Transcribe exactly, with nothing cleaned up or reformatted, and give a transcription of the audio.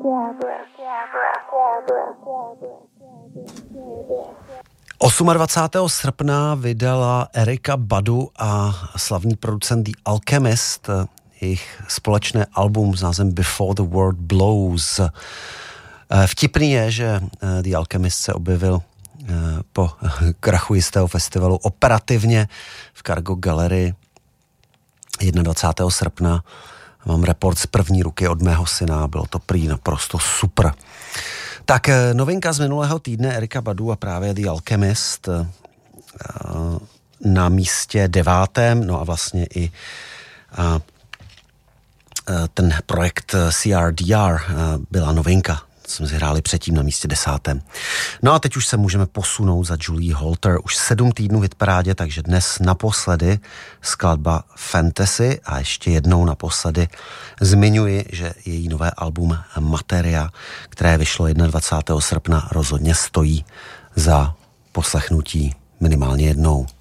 dvacátého osmého srpna vydala Erykah Badu a slavný producent The Alchemist jejich společné album s názvem Before the World Blows. Vtipný je, že The Alchemist se objevil po krachu jistého festivalu operativně v Cargo Gallery dvacátého prvního srpna. Mám report z první ruky od mého syna, bylo to prý naprosto super. Tak novinka z minulého týdne Erykah Badu a právě The Alchemist na místě devátém, no a vlastně i ten projekt C R D R byla novinka. Jsme si hráli předtím na místě desátém. No a teď už se můžeme posunout za Julie Holter. Už sedm týdnů v hitparádě, takže dnes naposledy skladba Fantasy a ještě jednou naposledy zmiňuji, že její nové album Materia, které vyšlo dvacátého prvního srpna, rozhodně stojí za poslechnutí minimálně jednou.